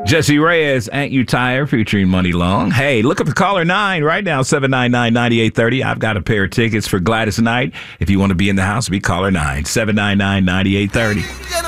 Jesse Reyes, Ain't You Tired, featuring Money Long. Hey, look up the caller 9 right now, 799-9830. I've got a pair of tickets for Gladys Knight. If you want to be in the house, be caller 9, 799-9830.